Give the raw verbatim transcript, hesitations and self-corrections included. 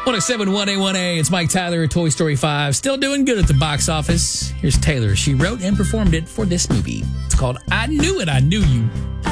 one oh seven point one A one A, it's Mike Tyler, Toy Story five. Still doing good at the box office. Here's Taylor. She wrote and performed it for this movie. It's called I Knew It, I Knew You.